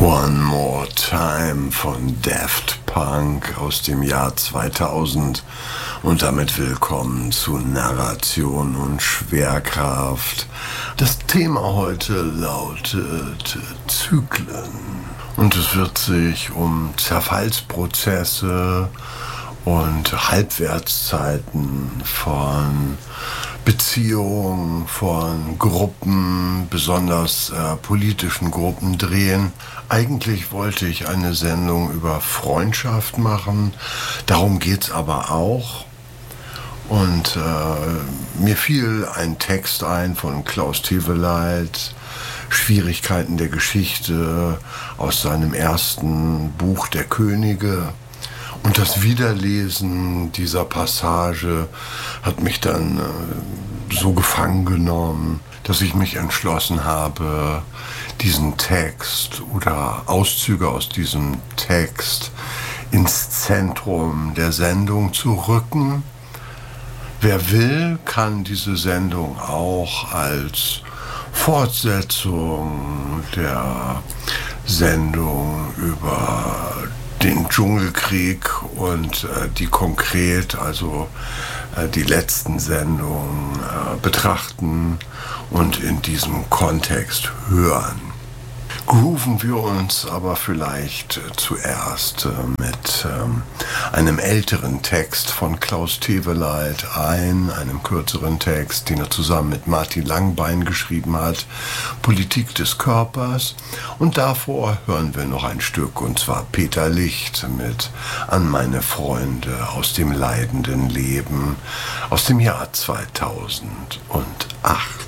One More Time von Daft Punk aus dem Jahr 2000 und damit willkommen zu Narration und Schwerkraft. Das Thema heute lautet Zyklen und es wird sich um Zerfallsprozesse und Halbwertszeiten von Beziehungen, von Gruppen, besonders politischen Gruppen drehen. Eigentlich wollte ich eine Sendung über Freundschaft machen, darum geht's aber auch. Und mir fiel ein Text ein von Klaus Teweleit, Schwierigkeiten der Geschichte, aus seinem ersten Buch Der Könige. Und das Wiederlesen dieser Passage hat mich dann so gefangen genommen, dass ich mich entschlossen habe, diesen Text oder Auszüge aus diesem Text ins Zentrum der Sendung zu rücken. Wer will, kann diese Sendung auch als Fortsetzung der Sendung über den Dschungelkrieg und die konkret, also die letzten Sendungen betrachten und in diesem Kontext hören. Grooven wir uns aber vielleicht zuerst mit einem älteren Text von Klaus Teweleit ein, einem kürzeren Text, den er zusammen mit Martin Langbein geschrieben hat, Politik des Körpers. Und davor hören wir noch ein Stück, und zwar Peter Licht mit An meine Freunde aus dem leidenden Leben aus dem Jahr 2008.